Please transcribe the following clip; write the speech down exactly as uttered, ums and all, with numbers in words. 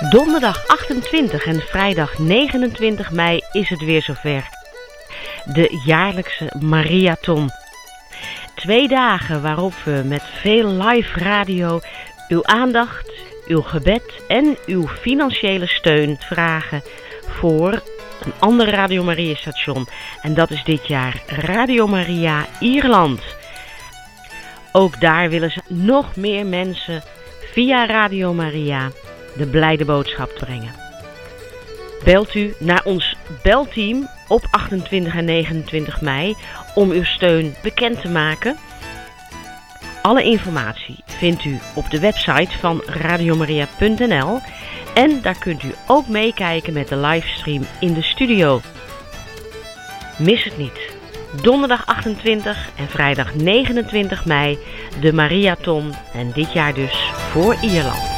Donderdag achtentwintig en vrijdag negenentwintig mei is het weer zover. De jaarlijkse Mariathon. Twee dagen waarop we met veel live radio uw aandacht, uw gebed en uw financiële steun vragen voor een ander Radio Maria station. En dat is dit jaar Radio Maria Ierland. Ook daar willen ze nog meer mensen via Radio Maria de blijde boodschap brengen. Belt u naar ons belteam op achtentwintig en negenentwintig mei om uw steun bekend te maken. Alle informatie vindt u op de website van radiomaria punt n l en daar kunt u ook meekijken met de livestream in de studio. Mis het niet. Donderdag achtentwintig en vrijdag negenentwintig mei de Mariathon en dit jaar dus voor Ierland.